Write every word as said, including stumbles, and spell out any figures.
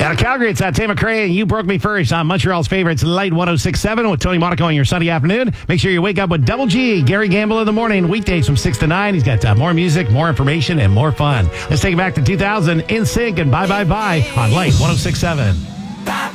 Out of Calgary, it's uh, Tim McCray, and You Broke Me First on Montreal's favorites, Light one oh six point seven with Tony Monaco on your Sunday afternoon. Make sure you wake up with Double G, Gary Gamble in the morning, weekdays from six to nine. He's got uh, more music, more information, and more fun. Let's take it back to two thousand, In Sync and Bye Bye Bye on Light one oh six point seven.